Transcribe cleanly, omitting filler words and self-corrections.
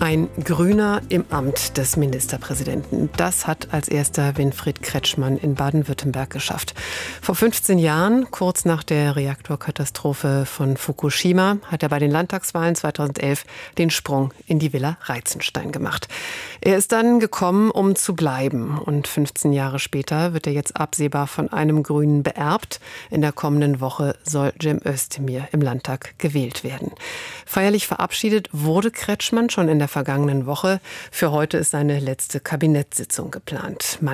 Ein Grüner im Amt des Ministerpräsidenten. Das hat als erster Winfried Kretschmann in Baden-Württemberg geschafft. Vor 15 Jahren, kurz nach der Reaktorkatastrophe von Fukushima, hat er bei den Landtagswahlen 2011 den Sprung in die Villa Reitzenstein gemacht. Er ist dann gekommen, um zu bleiben. Und 15 Jahre später wird er jetzt absehbar von einem Grünen beerbt. In der kommenden Woche soll Cem Özdemir im Landtag gewählt werden. Feierlich verabschiedet wurde Kretschmann schon in der vergangenen Woche. Für heute ist seine letzte Kabinettssitzung geplant.